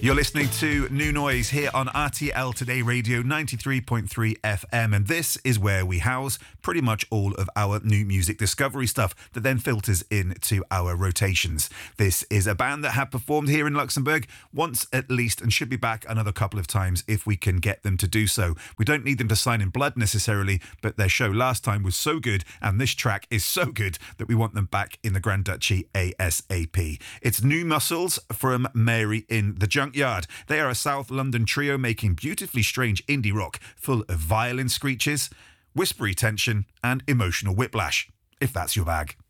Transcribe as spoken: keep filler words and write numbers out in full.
You're listening to New Noise here on R T L Today Radio ninety-three point three F M, and this is where we house pretty much all of our new music discovery stuff that then filters into our rotations. This is a band that have performed here in Luxembourg once at least and should be back another couple of times if we can get them to do so. We don't need them to sign in blood necessarily, but their show last time was so good and this track is so good that we want them back in the Grand Duchy ASAP. It's New Muscles from Mary in the Junkyard. They are a South London trio making beautifully strange indie rock full of violin screeches, whispery tension and emotional whiplash, if that's your bag.